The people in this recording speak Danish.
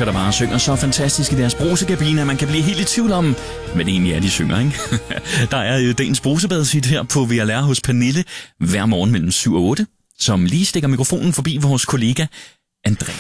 mennesker, der bare synger så fantastisk i deres brusekabine, at man kan blive helt i tvivl om, hvad det egentlig er, de synger, ikke? Der er dagens brusebadesit her på VLR hos Pernille hver morgen mellem 7 og 8, som lige stikker mikrofonen forbi vores kollega Andreas.